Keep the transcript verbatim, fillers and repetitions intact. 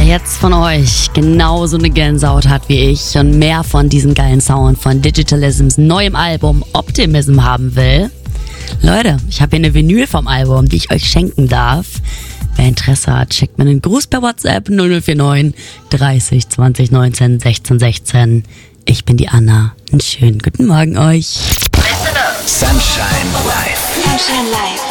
jetzt von euch genauso eine Gänsehaut hat wie ich und mehr von diesem geilen Sound von Digitalisms neuem Album Optimism haben will, Leute, ich habe hier eine Vinyl vom Album, die ich euch schenken darf. Wer Interesse hat, schickt mir einen Gruß per WhatsApp null null vier neun dreißig zwanzig neunzehn sechzehn sechzehn. Ich bin die Anna. Einen schönen guten Morgen euch. Sunshine Live. Sunshine Live.